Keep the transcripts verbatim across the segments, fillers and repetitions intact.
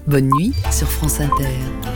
Bonne nuit sur France Inter.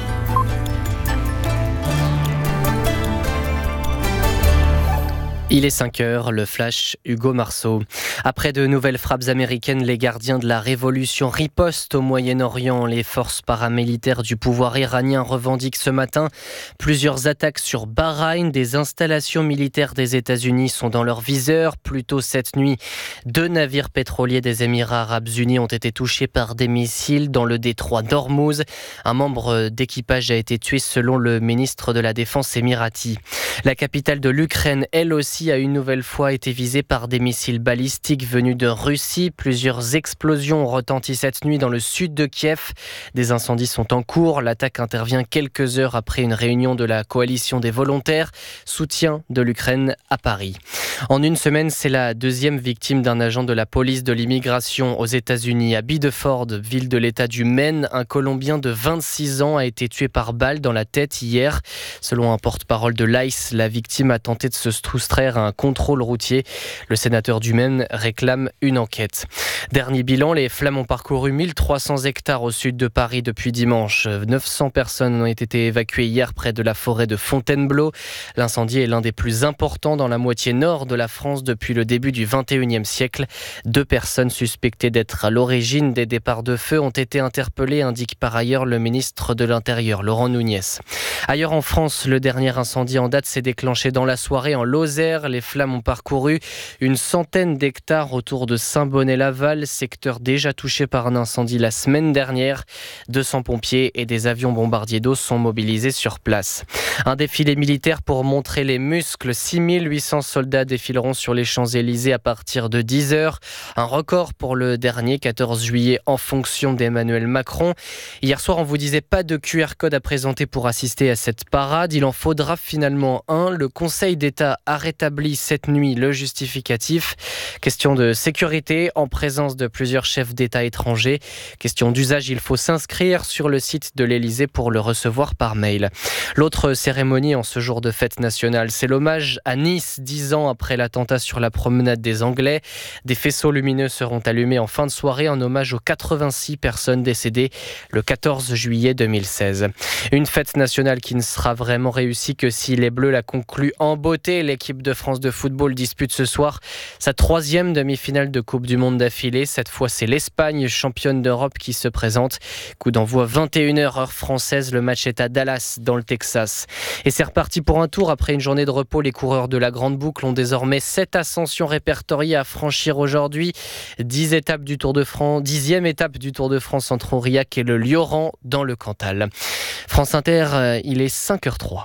Il est cinq heures, le flash, Hugo Marceau. Après de nouvelles frappes américaines, les gardiens de la révolution ripostent au Moyen-Orient. Les forces paramilitaires du pouvoir iranien revendiquent ce matin plusieurs attaques sur Bahreïn. Des installations militaires des États-Unis sont dans leur viseur. Plus tôt cette nuit, deux navires pétroliers des Émirats arabes unis ont été touchés par des missiles dans le détroit d'Ormuz. Un membre d'équipage a été tué selon le ministre de la Défense émirati. La capitale de l'Ukraine, elle aussi, a une nouvelle fois été visée par des missiles balistiques venus de Russie. Plusieurs explosions ont retenti cette nuit dans le sud de Kiev. Des incendies sont en cours. L'attaque intervient quelques heures après une réunion de la coalition des volontaires, soutien de l'Ukraine à Paris. En une semaine, c'est la deuxième victime d'un agent de la police de l'immigration aux États-Unis. À Biddeford, ville de l'État du Maine, un Colombien de vingt-six ans a été tué par balle dans la tête hier. Selon un porte-parole de l'I C E, la victime a tenté de se soustraire à un contrôle routier. Le sénateur du Maine réclame une enquête. Dernier bilan, les flammes ont parcouru mille trois cents hectares au sud de Paris depuis dimanche. neuf cents personnes ont été évacuées hier près de la forêt de Fontainebleau. L'incendie est l'un des plus importants dans la moitié nord de la France depuis le début du vingt et unième siècle. Deux personnes suspectées d'être à l'origine des départs de feu ont été interpellées, indique par ailleurs le ministre de l'Intérieur, Laurent Nunez. Ailleurs en France, le dernier incendie en date s'est déclenché dans la soirée en Lozère. Les flammes ont parcouru une centaine d'hectares autour de Saint-Bonnet-Laval, secteur déjà touché par un incendie la semaine dernière. deux cents pompiers et des avions bombardiers d'eau sont mobilisés sur place. Un défilé militaire pour montrer les muscles. six mille huit cents soldats défileront sur les Champs-Élysées à partir de dix heures. Un record pour le dernier quatorze juillet en fonction d'Emmanuel Macron. Hier soir, on vous disait pas de Q R code à présenter pour assister à cette parade. Il en faudra finalement un. Le Conseil d'État a rétabli cette nuit le justificatif. Question de sécurité en présence de plusieurs chefs d'État étrangers. Question d'usage, il faut s'inscrire sur le site de l'Élysée pour le recevoir par mail. L'autre cérémonie en ce jour de fête nationale, c'est l'hommage à Nice, dix ans après l'attentat sur la promenade des Anglais. Des faisceaux lumineux seront allumés en fin de soirée en hommage aux quatre-vingt-six personnes décédées le quatorze juillet deux mille seize. Une fête nationale qui ne sera vraiment réussie que si les Bleus la concluent en beauté. L'équipe de France de football dispute ce soir sa troisième demi-finale de Coupe du Monde d'affilée. Cette fois, c'est l'Espagne, championne d'Europe, qui se présente. Coup d'envoi vingt et une heures heure française. Le match est à Dallas, dans le Texas. Et c'est reparti pour un tour. Après une journée de repos, les coureurs de la Grande Boucle ont désormais sept ascensions répertoriées à franchir aujourd'hui. dix étapes du Tour de France, dixième étape du Tour de France entre Aurillac et le Lioran dans le Cantal. France Inter, il est cinq heures zéro trois.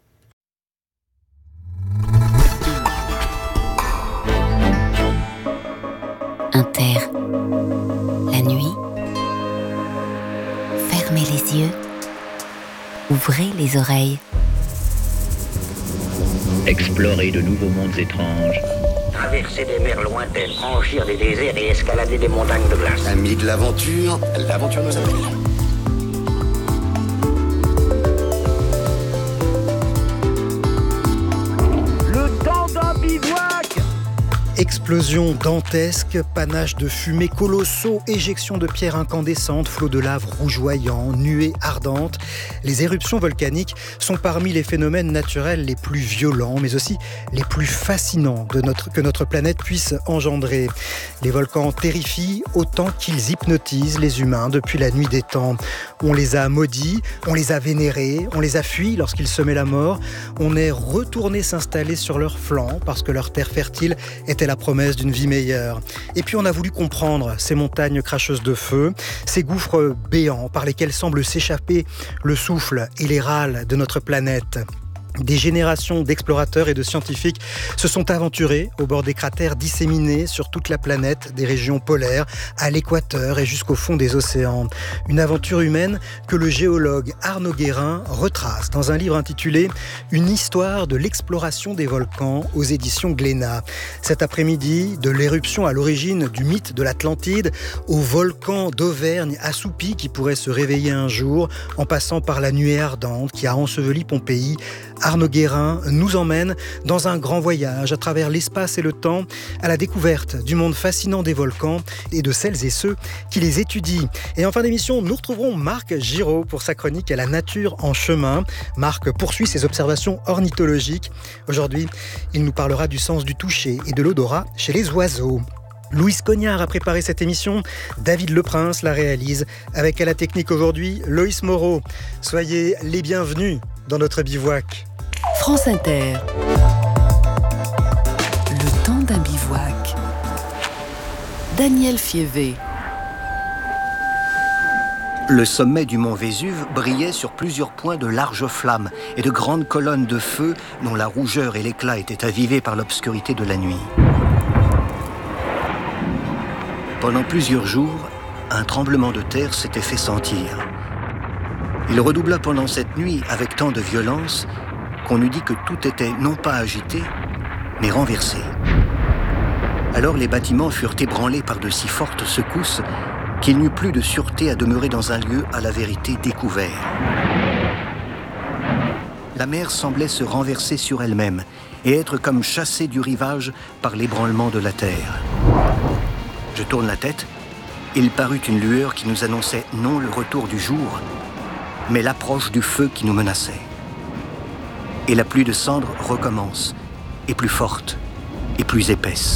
Inter, la nuit, fermez les yeux, ouvrez les oreilles. Explorer de nouveaux mondes étranges. Traverser des mers lointaines, franchir des déserts et escalader des montagnes de glace. Amis de l'aventure, l'aventure nous appelle. Le temps d'un bivouac. Explosions dantesques, panaches de fumée colossaux, éjections de pierres incandescentes, flots de lave rougeoyants, nuées ardentes. Les éruptions volcaniques sont parmi les phénomènes naturels les plus violents, mais aussi les plus fascinants de notre, que notre planète puisse engendrer. Les volcans terrifient autant qu'ils hypnotisent les humains depuis la nuit des temps. On les a maudits, on les a vénérés, on les a fuis lorsqu'ils semaient la mort. On est retourné s'installer sur leurs flancs parce que leur terre fertile était la promesse d'une vie meilleure. Et puis on a voulu comprendre ces montagnes cracheuses de feu, ces gouffres béants par lesquels semble s'échapper le souffle et les râles de notre planète. Des générations d'explorateurs et de scientifiques se sont aventurés au bord des cratères disséminés sur toute la planète, des régions polaires à l'équateur et jusqu'au fond des océans. Une aventure humaine que le géologue Arnaud Guérin retrace dans un livre intitulé « Une histoire de l'exploration des volcans » aux éditions Glénat. Cet après-midi, de l'éruption à l'origine du mythe de l'Atlantide au volcan d'Auvergne assoupi qui pourrait se réveiller un jour, en passant par la nuée ardente qui a enseveli Pompéi, Arnaud Guérin nous emmène dans un grand voyage à travers l'espace et le temps, à la découverte du monde fascinant des volcans et de celles et ceux qui les étudient. Et en fin d'émission, nous retrouverons Marc Giraud pour sa chronique à la nature en chemin. Marc poursuit ses observations ornithologiques. Aujourd'hui, il nous parlera du sens du toucher et de l'odorat chez les oiseaux. Louise Cognard a préparé cette émission, David Leprince la réalise, avec à la technique aujourd'hui Loïs Moreau. Soyez les bienvenus dans notre bivouac. France Inter. Le temps d'un bivouac. Daniel Fievé. Le sommet du mont Vésuve brillait sur plusieurs points de larges flammes et de grandes colonnes de feu dont la rougeur et l'éclat étaient avivés par l'obscurité de la nuit. Pendant plusieurs jours, un tremblement de terre s'était fait sentir. Il redoubla pendant cette nuit avec tant de violence qu'on eût dit que tout était non pas agité, mais renversé. Alors les bâtiments furent ébranlés par de si fortes secousses qu'il n'y eut plus de sûreté à demeurer dans un lieu à la vérité découvert. La mer semblait se renverser sur elle-même et être comme chassée du rivage par l'ébranlement de la terre. Je tourne la tête, il parut une lueur qui nous annonçait non le retour du jour, mais l'approche du feu qui nous menaçait. Et la pluie de cendres recommence, et plus forte, et plus épaisse.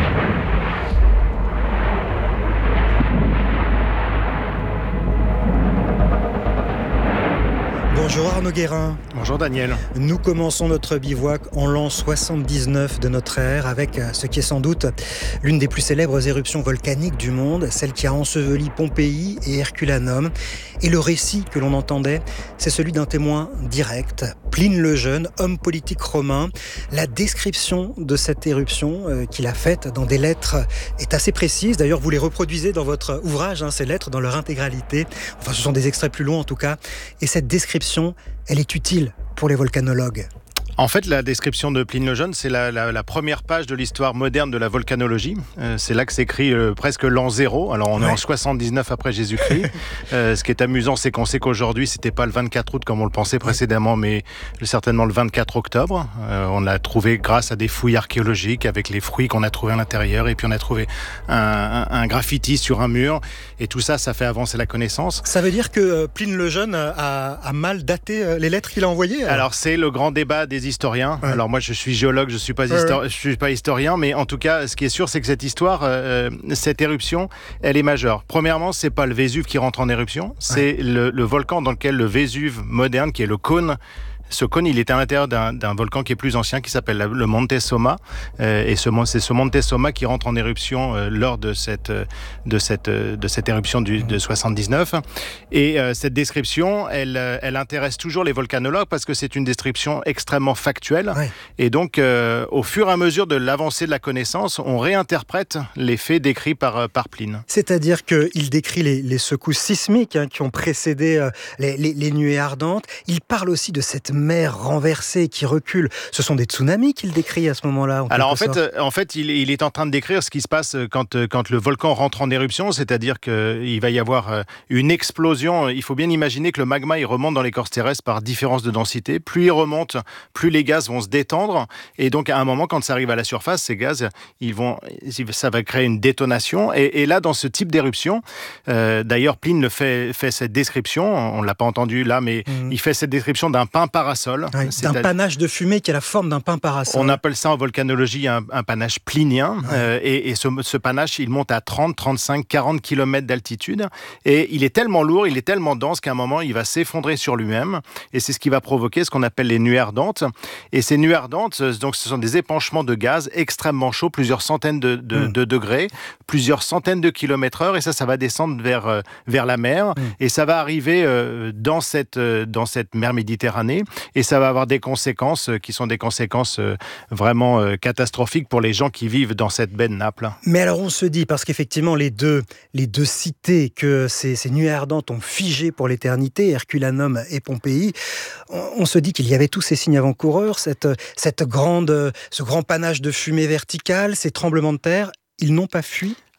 Bonjour Arnaud Guérin. Bonjour Daniel. Nous commençons notre bivouac en l'an soixante-dix-neuf de notre ère avec ce qui est sans doute l'une des plus célèbres éruptions volcaniques du monde, celle qui a enseveli Pompéi et Herculanum. Et le récit que l'on entendait, c'est celui d'un témoin direct, Pline le Jeune, homme politique romain. La description de cette éruption euh, qu'il a faite dans des lettres est assez précise. D'ailleurs, vous les reproduisez dans votre ouvrage, hein, ces lettres dans leur intégralité. Enfin, ce sont des extraits plus longs en tout cas. Et cette description, elle est utile pour les volcanologues. En fait, la description de Pline le Jeune, c'est la, la, la première page de l'histoire moderne de la volcanologie. Euh, c'est là que s'écrit euh, presque l'an zéro. Alors, on ouais. est en soixante-dix-neuf après Jésus-Christ. euh, ce qui est amusant, c'est qu'on sait qu'aujourd'hui, c'était pas le vingt-quatre août comme on le pensait précédemment, mais certainement le vingt-quatre octobre. Euh, on l'a trouvé grâce à des fouilles archéologiques avec les fruits qu'on a trouvés à l'intérieur. Et puis, on a trouvé un, un, un graffiti sur un mur. Et tout ça, ça fait avancer la connaissance. Ça veut dire que euh, Pline le Jeune a, a mal daté euh, les lettres qu'il a envoyées alors, alors, c'est le grand débat des historiens. Ouais. Alors moi je suis géologue, je suis pas ouais, histori- ouais. je suis pas historien, mais en tout cas ce qui est sûr c'est que cette histoire, euh, cette éruption, elle est majeure. Premièrement, c'est pas le Vésuve qui rentre en éruption, c'est ouais. le, le volcan dans lequel le Vésuve moderne, qui est le cône. Ce cône, il est à l'intérieur d'un, d'un volcan qui est plus ancien, qui s'appelle le Monte Somma. Euh, et ce, c'est ce Monte Somma qui rentre en éruption euh, lors de cette, de cette, de cette éruption du, de soixante-dix-neuf. Et euh, cette description, elle, elle intéresse toujours les volcanologues parce que c'est une description extrêmement factuelle. Ouais. Et donc, euh, au fur et à mesure de l'avancée de la connaissance, on réinterprète les faits décrits par, par Pline. C'est-à-dire qu'il décrit les, les secousses sismiques hein, qui ont précédé euh, les, les, les nuées ardentes. Il parle aussi de cette mer renversée qui recule. Ce sont des tsunamis qu'il décrit à ce moment-là. En Alors en fait, euh, en fait il, il est en train de décrire ce qui se passe quand, quand le volcan rentre en éruption, c'est-à-dire qu'il va y avoir une explosion. Il faut bien imaginer que le magma il remonte dans l'écorce terrestre par différence de densité. Plus il remonte, plus les gaz vont se détendre. Et donc à un moment, quand ça arrive à la surface, ces gaz, ils vont, ça va créer une détonation. Et, et là, dans ce type d'éruption, euh, d'ailleurs Pline le fait, fait cette description, on ne l'a pas entendu là, mais mmh. il fait cette description d'un pain parasol. Ouais, d'un panache de fumée qui a la forme d'un pain parasol. On appelle ça en volcanologie un, un panache plinien. Ouais. Euh, et et ce, ce panache, il monte à trente, trente-cinq, quarante kilomètres d'altitude. Et il est tellement lourd, il est tellement dense qu'à un moment, il va s'effondrer sur lui-même. Et c'est ce qui va provoquer ce qu'on appelle les nuées ardentes. Et ces nuées ardentes, donc, ce sont des épanchements de gaz extrêmement chauds, plusieurs centaines de, de, mmh. de degrés, plusieurs centaines de kilomètres heure. Et ça, ça va descendre vers, euh, vers la mer. Mmh. Et ça va arriver euh, dans, cette, euh, dans cette mer Méditerranée. Et ça va avoir des conséquences qui sont des conséquences vraiment catastrophiques pour les gens qui vivent dans cette baie de Naples. Mais alors on se dit, parce qu'effectivement les deux, les deux cités que ces, ces nuées ardentes ont figées pour l'éternité, Herculanum et Pompéi, on, on se dit qu'il y avait tous ces signes avant-coureurs, cette, cette grande, ce grand panache de fumée verticale, ces tremblements de terre, ils n'ont pas fui.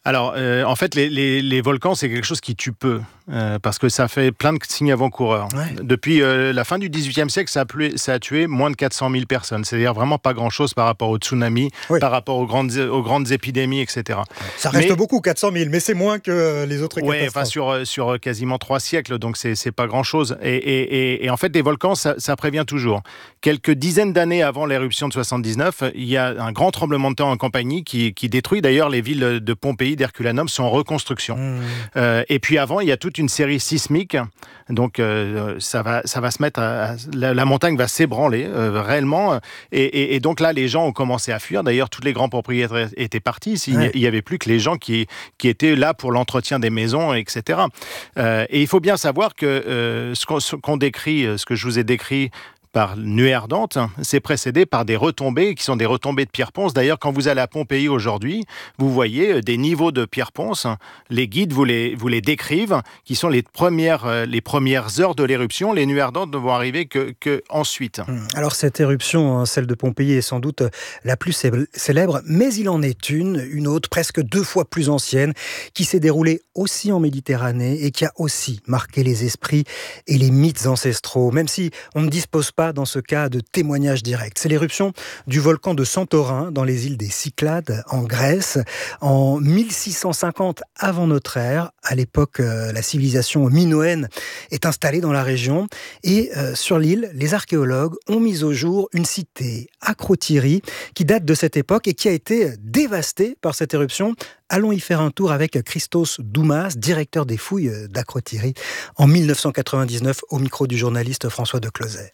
Alors, euh, en fait, les, les, les volcans, c'est quelque chose qui tue peu, euh, parce que ça fait plein de signes avant-coureurs. Ouais. Depuis euh, la fin du dix-huitième siècle, ça a, plu, ça a tué moins de quatre cent mille personnes. C'est-à-dire vraiment pas grand-chose par rapport aux tsunamis, oui. par rapport aux grandes, aux grandes épidémies, et cetera. Ça reste mais, beaucoup, quatre cent mille, mais c'est moins que les autres catastrophes. Oui, enfin, sur, sur quasiment trois siècles, donc c'est, c'est pas grand-chose. Et, et, et, et en fait, les volcans, ça, ça prévient toujours. Quelques dizaines d'années avant l'éruption de soixante-dix-neuf, il y a un grand tremblement de terre en Campanie qui, qui détruit d'ailleurs les villes de Pompéi, d'Herculanum, sont en reconstruction. Mmh. Euh, et puis avant, il y a toute une série sismique. Donc euh, ça, va, ça va se mettre... À, à, la, la montagne va s'ébranler euh, réellement. Et, et, et donc là, les gens ont commencé à fuir. D'ailleurs, tous les grands propriétaires étaient partis. Il ouais. n'y avait plus que les gens qui, qui étaient là pour l'entretien des maisons, et cetera. Euh, et il faut bien savoir que euh, ce, qu'on, ce qu'on décrit, ce que je vous ai décrit, par nuée ardente, c'est précédé par des retombées qui sont des retombées de pierre ponce. D'ailleurs, quand vous allez à Pompéi aujourd'hui, vous voyez des niveaux de pierre ponce. Les guides vous les, vous les décrivent, qui sont les premières, les premières heures de l'éruption. Les nuées ardentes ne vont arriver que, que ensuite. Alors cette éruption, celle de Pompéi, est sans doute la plus célèbre, mais il en est une, une autre, presque deux fois plus ancienne, qui s'est déroulée aussi en Méditerranée et qui a aussi marqué les esprits et les mythes ancestraux, même si on ne dispose pas dans ce cas de témoignages directs. C'est l'éruption du volcan de Santorin dans les îles des Cyclades en Grèce en mille six cent cinquante avant notre ère. À l'époque, euh, la civilisation minoenne est installée dans la région et euh, sur l'île, les archéologues ont mis au jour une cité, Akrotiri, qui date de cette époque et qui a été dévastée par cette éruption. Allons y faire un tour avec Christos Doumas, directeur des fouilles d'Akrotiri, en mille neuf cent quatre-vingt-dix-neuf au micro du journaliste François de Closet.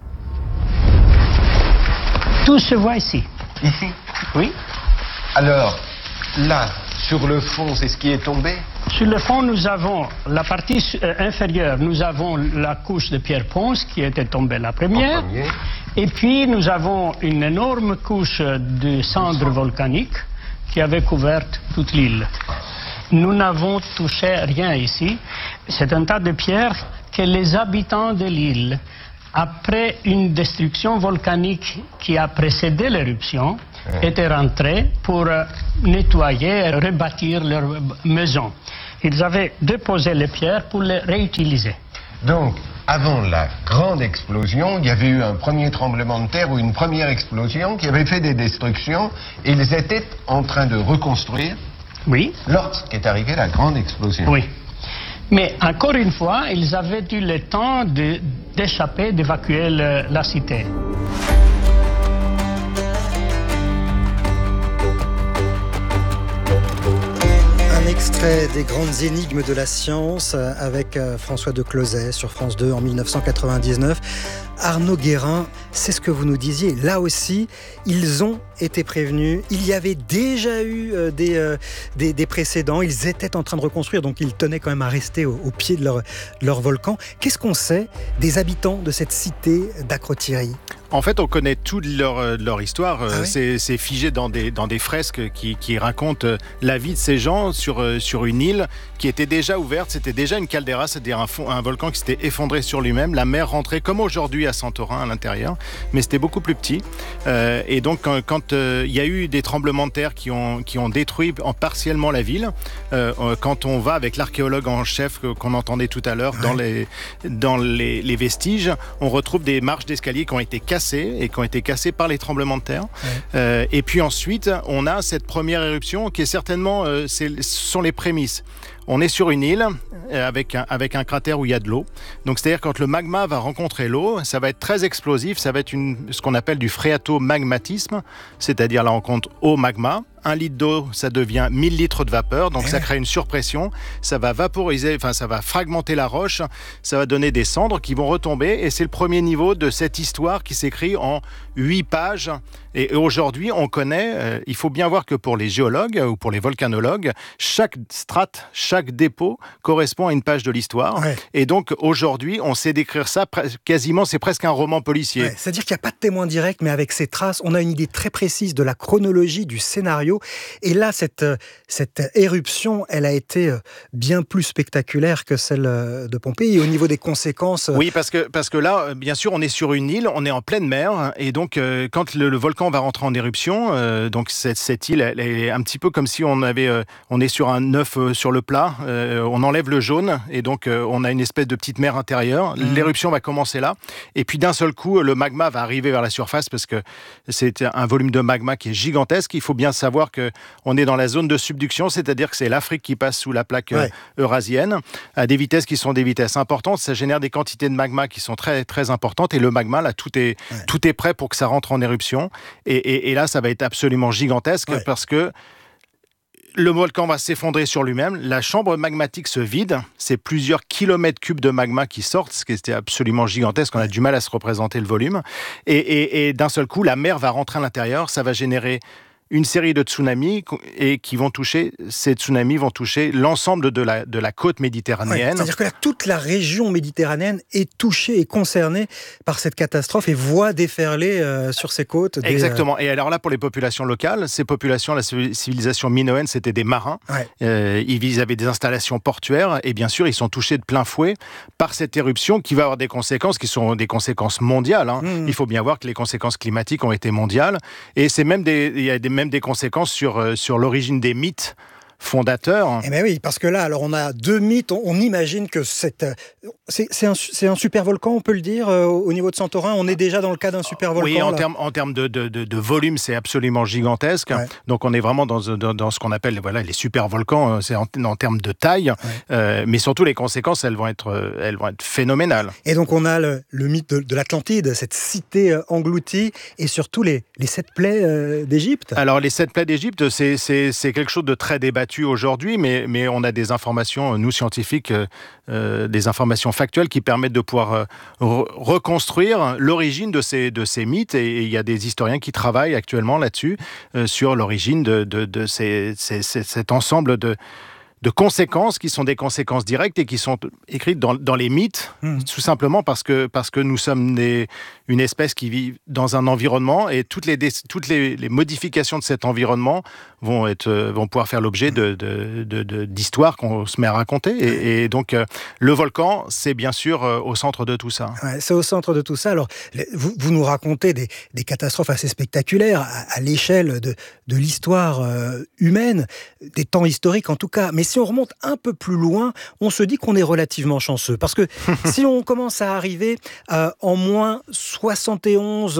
Tout se voit ici. Ici ? Oui. Alors, là, sur le fond, c'est ce qui est tombé ? Sur le fond, nous avons la partie euh, inférieure, nous avons la couche de pierre ponce qui était tombée la première. Et puis, nous avons une énorme couche de cendres volcaniques qui avait couvert toute l'île. Nous n'avons touché rien ici. C'est un tas de pierres que les habitants de l'île, après une destruction volcanique qui a précédé l'éruption, ouais. étaient rentrés pour nettoyer et rebâtir leur maison. Ils avaient déposé les pierres pour les réutiliser. Donc, avant la grande explosion, il y avait eu un premier tremblement de terre ou une première explosion qui avait fait des destructions et ils étaient en train de reconstruire. Oui. Lorsqu'est arrivée la grande explosion. Oui. Mais encore une fois, ils avaient eu le temps de, d'échapper, d'évacuer le, la cité. Un extrait des grandes énigmes de la science avec François de Closet sur France deux en mille neuf cent quatre-vingt-dix-neuf. Arnaud Guérin, c'est ce que vous nous disiez. Là aussi, ils ont été prévenus. Il y avait déjà eu euh, des, euh, des, des précédents. Ils étaient en train de reconstruire, donc ils tenaient quand même à rester au, au pied de leur, de leur volcan. Qu'est-ce qu'on sait des habitants de cette cité d'Akrotiri ? En fait, on connaît toute leur, leur histoire. Ah oui ? c'est, c'est figé dans des, dans des fresques qui, qui racontent la vie de ces gens sur, sur une île qui était déjà ouverte. C'était déjà une caldeira, c'est-à-dire un, fond, un volcan qui s'était effondré sur lui-même. La mer rentrait comme aujourd'hui à Santorin à l'intérieur, mais c'était beaucoup plus petit. Euh, et donc, quand, quand euh, il y a eu des tremblements de terre qui ont, qui ont détruit en partiellement la ville, euh, quand on va avec l'archéologue en chef qu'on entendait tout à l'heure ouais. dans, les, dans les, les vestiges, on retrouve des marches d'escalier qui ont été cassées et qui ont été cassés par les tremblements de terre. Ouais. Euh, et puis ensuite, on a cette première éruption qui est certainement, euh, c'est, ce sont les prémices. On est sur une île avec un, avec un cratère où il y a de l'eau. Donc, c'est-à-dire quand le magma va rencontrer l'eau, ça va être très explosif. Ça va être une, ce qu'on appelle du phréatomagmatisme, c'est-à-dire la rencontre eau-magma. Un litre d'eau, ça devient mille litres de vapeur, donc ça crée une surpression. Ça va vaporiser, enfin ça va fragmenter la roche. Ça va donner des cendres qui vont retomber. Et c'est le premier niveau de cette histoire qui s'écrit en huit pages. Et aujourd'hui, on connaît, euh, il faut bien voir que pour les géologues ou pour les volcanologues, chaque strate, chaque dépôt correspond à une page de l'histoire. Ouais. Et donc aujourd'hui, on sait décrire ça quasiment, c'est presque un roman policier. Ouais, c'est-à-dire qu'il n'y a pas de témoin direct, mais avec ces traces, on a une idée très précise de la chronologie du scénario matériaux. Et là, cette, cette éruption, elle a été bien plus spectaculaire que celle de Pompéi au niveau des conséquences. Oui, parce que, parce que là, bien sûr, on est sur une île, on est en pleine mer, et donc euh, quand le, le volcan va rentrer en éruption, euh, donc cette, cette île, elle est un petit peu comme si on avait, euh, on est sur un œuf euh, sur le plat, euh, on enlève le jaune, et donc euh, on a une espèce de petite mer intérieure. Mmh. L'éruption va commencer là, et puis d'un seul coup, le magma va arriver vers la surface, parce que c'est un volume de magma qui est gigantesque. Il faut bien savoir qu'on est dans la zone de subduction, c'est-à-dire que c'est l'Afrique qui passe sous la plaque ouais. euh, eurasienne, à des vitesses qui sont des vitesses importantes. Ça génère des quantités de magma qui sont très, très importantes, et le magma, là, tout est, ouais. tout est prêt pour que ça rentre en éruption, et, et, et là, ça va être absolument gigantesque, ouais. parce que le volcan va s'effondrer sur lui-même, la chambre magmatique se vide, c'est plusieurs kilomètres cubes de magma qui sortent, ce qui était absolument gigantesque, on a du mal à se représenter le volume, et, et, et d'un seul coup, la mer va rentrer à l'intérieur, ça va générer une série de tsunamis, et qui vont toucher, ces tsunamis vont toucher l'ensemble de la, de la côte méditerranéenne. Ouais, c'est-à-dire que là, toute la région méditerranéenne est touchée et concernée par cette catastrophe et voit déferler euh, sur ses côtes. Des, Exactement. Et alors là, pour les populations locales, ces populations, la civilisation minoenne, c'était des marins. Ouais. Euh, ils avaient des installations portuaires, et bien sûr, ils sont touchés de plein fouet par cette éruption qui va avoir des conséquences qui sont des conséquences mondiales. Hein. Mmh. Il faut bien voir que les conséquences climatiques ont été mondiales, et c'est même des, il y a des même des conséquences sur, sur l'origine des mythes fondateur. Eh bien oui, parce que là, alors on a deux mythes. On, on imagine que cette, c'est, c'est, un, c'est un super volcan, on peut le dire, euh, au niveau de Santorin. On est déjà dans le cas d'un super volcan. Oui, en termes en termes de, de, de, de volume, c'est absolument gigantesque. Ouais. Donc on est vraiment dans, dans, dans ce qu'on appelle voilà, les super volcans. C'est en, en termes de taille, ouais. euh, mais surtout les conséquences, elles vont être, elles vont être phénoménales. Et donc on a le, le mythe de, de l'Atlantide, cette cité euh, engloutie, et surtout les, les sept plaies euh, d'Égypte. Alors les sept plaies d'Égypte, c'est, c'est, c'est quelque chose de très débattu aujourd'hui, mais, mais on a des informations, nous scientifiques, euh, des informations factuelles qui permettent de pouvoir euh, re- reconstruire l'origine de ces, de ces mythes, et il y a des historiens qui travaillent actuellement là-dessus, euh, sur l'origine de, de, de ces, ces, ces, cet ensemble de de conséquences qui sont des conséquences directes et qui sont écrites dans, dans les mythes, mmh. tout simplement parce que, parce que nous sommes des, une espèce qui vit dans un environnement, et toutes les, toutes les, les modifications de cet environnement vont, être, vont pouvoir faire l'objet de, de, de, de, d'histoires qu'on se met à raconter. Et, et donc, euh, le volcan, c'est bien sûr euh, au centre de tout ça. Ouais, c'est au centre de tout ça. Alors, vous, vous nous racontez des, des catastrophes assez spectaculaires à, à l'échelle de, de l'histoire euh, humaine, des temps historiques en tout cas. Mais si on remonte un peu plus loin, on se dit qu'on est relativement chanceux. Parce que si on commence à arriver euh, en moins soixante et onze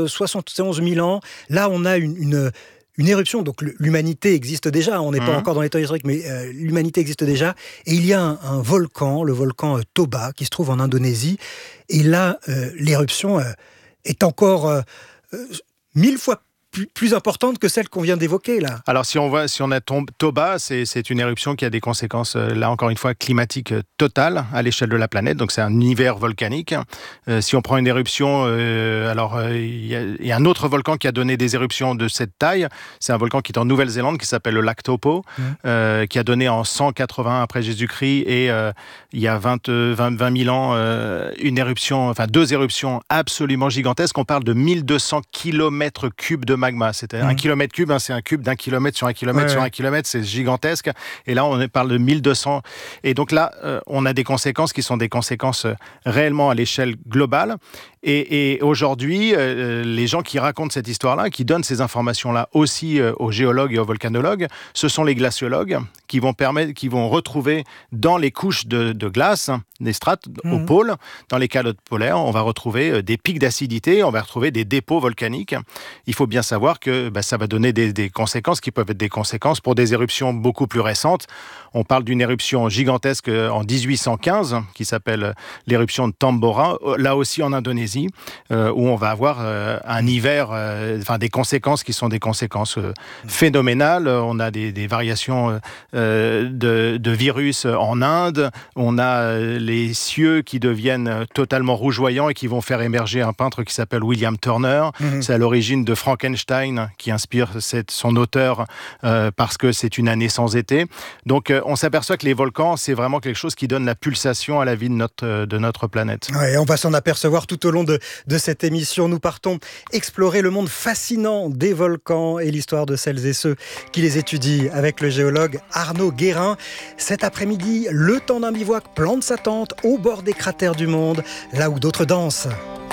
mille ans, là on a une, une, une éruption. Donc l'humanité existe déjà, on n'est mmh. pas encore dans les temps historiques, mais euh, l'humanité existe déjà. Et il y a un, un volcan, le volcan euh, Toba, qui se trouve en Indonésie. Et là, euh, l'éruption euh, est encore euh, euh, mille fois Plus, plus importante que celle qu'on vient d'évoquer là. Alors si on voit, si on a Toba, c'est, c'est une éruption qui a des conséquences, là encore une fois, climatiques totales à l'échelle de la planète. Donc c'est un univers volcanique. Euh, si on prend une éruption, euh, alors il euh, y, y a un autre volcan qui a donné des éruptions de cette taille. C'est un volcan qui est en Nouvelle-Zélande, qui s'appelle le lac Taupo, mmh. euh, qui a donné en cent quatre-vingts après Jésus-Christ, et euh, il y a vingt, vingt, vingt mille ans, euh, une éruption, enfin deux éruptions absolument gigantesques. On parle de mille deux cents kilomètres cubes de magma. C'était mmh. un kilomètre cube, hein, c'est un cube d'un kilomètre sur un kilomètre ouais, sur ouais. un kilomètre, c'est gigantesque. Et là, on parle de mille deux cents. Et donc là, euh, on a des conséquences qui sont des conséquences euh, réellement à l'échelle globale. Et, et aujourd'hui, euh, les gens qui racontent cette histoire-là, qui donnent ces informations-là aussi euh, aux géologues et aux volcanologues, ce sont les glaciologues qui vont permettre, qui vont retrouver dans les couches de, de glace, des strates mmh. au pôle, dans les calottes polaires, on va retrouver euh, des pics d'acidité, on va retrouver des dépôts volcaniques. Il faut bien savoir que bah, ça va donner des, des conséquences qui peuvent être des conséquences pour des éruptions beaucoup plus récentes. On parle d'une éruption gigantesque en dix-huit cent quinze, qui s'appelle l'éruption de Tambora, là aussi en Indonésie, euh, où on va avoir euh, un hiver, euh, enfin des conséquences qui sont des conséquences euh, phénoménales. On a des, des variations euh, de, de virus en Inde, on a les cieux qui deviennent totalement rougeoyants et qui vont faire émerger un peintre qui s'appelle William Turner. Mmh. C'est à l'origine de Frankenstein qui inspire cette, son auteur euh, parce que c'est une année sans été. Donc euh, on s'aperçoit que les volcans, c'est vraiment quelque chose qui donne la pulsation à la vie de notre, de notre planète. Ouais, on va s'en apercevoir tout au long de, de cette émission. Nous partons explorer le monde fascinant des volcans et l'histoire de celles et ceux qui les étudient avec le géologue Arnaud Guérin. Cet après-midi, le temps d'un bivouac plante sa tente au bord des cratères du monde, là où d'autres dansent.